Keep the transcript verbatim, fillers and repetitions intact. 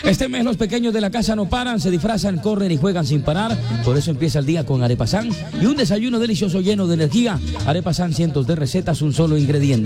Este mes los pequeños de la casa no paran, se disfrazan, corren y juegan sin parar. Por eso empieza el día con Arepa San y un desayuno delicioso lleno de energía. Arepa San, cientos de recetas, un solo ingrediente.